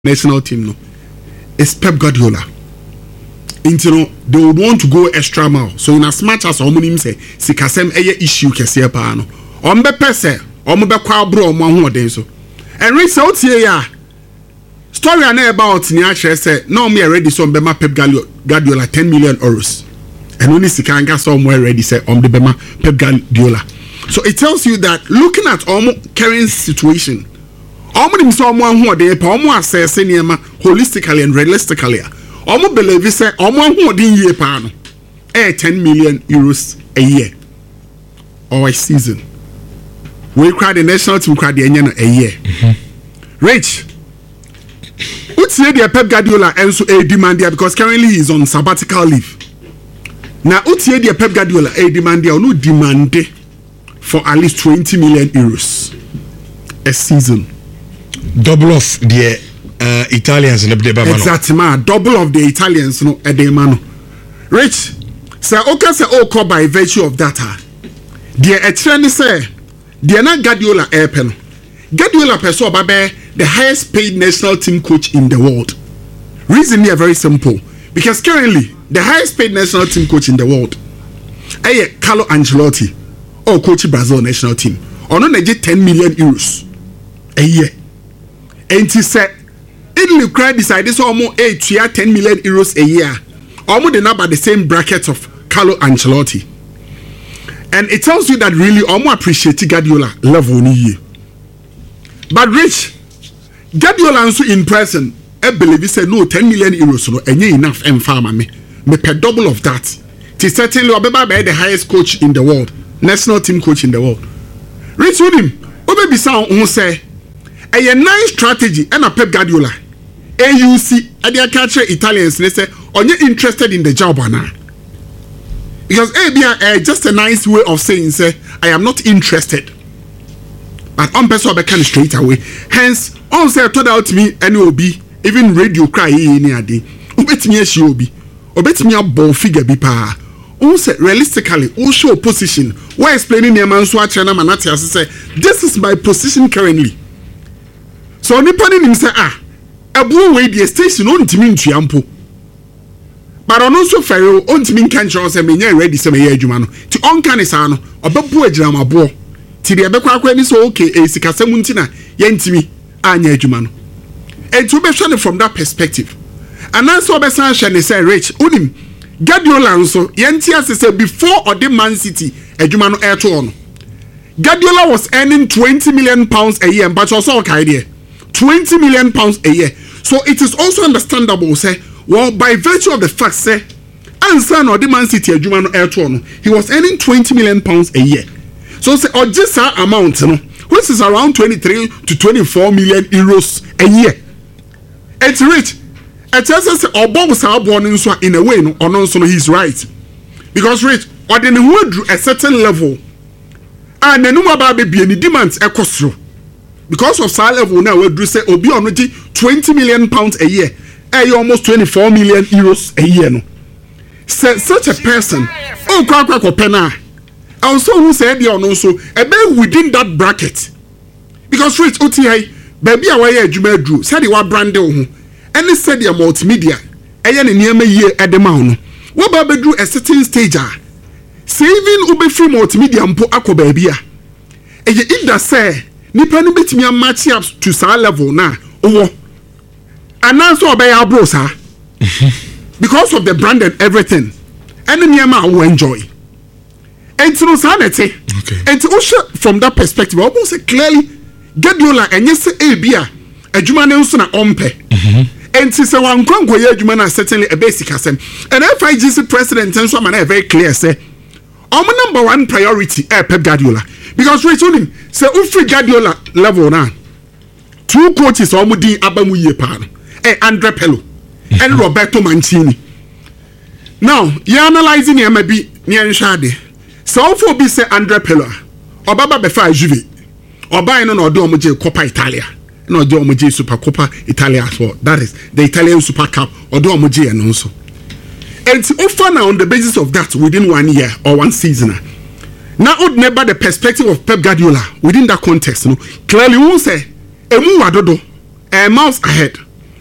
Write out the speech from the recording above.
national team no is Pep Guardiola. They would want to go extra mile. So in as much as omunim say sikasem eye issue kese pa no. Ombe pese, ombe kwa bro omo ahoden so. And reach out here ya. Story na about ni actually say no me ready so ombe ma Pep Guardiola 10 million euros. And only sikanga somewhere ready say ombe bema Pep Guardiola. So it tells you that looking at current situation, omunim so omo ahoden pa omo assess niema holistically and realistically. Omo believe say omo hodin year pa no 10 million euros a year or a season. We cry the national team cry the enye a year. Rich, what's the Pep Guardiola and so a demand there because currently he's on sabbatical leave. Now what's the Pep Guardiola a demand there no demand for at least 20 million euros a season. Double of the Italians in the exactly, man. Double of the Italians, no, at the man. Rich, say, okay, say, oh, by virtue of that, the attorney say, the na Guardiola airpen. Guardiola person babe the highest paid national team coach in the world. Reason here very simple because currently the highest paid national team coach in the world, Carlo Ancelotti, or coach Brazil national team, on no 10 million euros a year, and he said. Italy cry decided so almost 10 million euros a year. Almost the number the same bracket of Carlo Ancelotti. And it tells you that really almost appreciate Guardiola level ni year. But Rich, Guardiola also in person, I believe he said no 10 million euros no any enough and farmer me per double of that. It is certainly Obeba the highest coach in the world, national team coach in the world. Rich with him, Obebi sound who say a nice strategy and a Pep Guardiola. AUC, and they catch Italians, they say, are you interested in the job or not? Because just a nice way of saying, say, I am not interested. But on person be kind straight away. Hence, on say told out me and will be even radio cry any day. Ubet me she will be. Ubet me a ball figure be pa. On say realistically, on show position. Why explaining the man swatch and manati as say, this is my position currently. So nipani him say a blue way the station on timin triampo. But on also fair on timin cancer say me ready some year jumano. To on canisano or babu ejama bo. Ti the abekwa kwani so okay e sikasemuntina yentimi anya jumano. And to be shown from that perspective. And also obesan shane say Rich unim Guardiola so yenti as say before or the Man City ejumano airto on. Guardiola was earning 20 million pounds a year but also okay there. 20 million pounds a year. So it is also understandable, say, well, by virtue of the fact, say, answer no the Man City Jumano Airton, he was earning 20 million pounds a year. So say, or just that amount, you know, which is around 23 to 24 million euros a year. It's rich. It tells us, or Bob are born in a way, no, or no, so he's right. Because rich, or then he would a certain level, and then no matter be any demands a cost through. Because of salary level now, we say obi already 20 million pounds a year, almost 24 million euros a year. No, such a person, oh, kwa pena. Also, who said the also a bit within that bracket. Because rich OTI, baby, away Jume Drew said you are brand new, and they said your multimedia, and near me year at the mount. What baby drew a certain stage, saving ube free multimedia and put aqua baby. And if that say. Nipa no betimi a match up to sa level na owo ananso obey abro sa because of the brand and everything and niema will enjoy and no sanity and also from that perspective almost clearly Guardiola enye se ebia adwuma ne nso na ompe and se wan kwanko ye adwuma na certainly a basic asem and FIGC president nso man very clear say number one priority Pep Guardiola. Because we told him, say, Ufri Guardiola level now. Two coaches are Mudi Abamu Yepan, Andre Pello, and Roberto Mancini. Now, you're analyzing him maybe near Shadi. So, for be say Andre Pello, or Baba Befa Juve, or buying on Domoje Coppa Italia, no Domoje Super Coppa Italia as well. That is the Italian Super Cup or Domoje and also. And offer now on the basis of that within 1 year or one season. Now, would never the perspective of Pep Guardiola within that context, no, clearly won't say, a move a mouse ahead.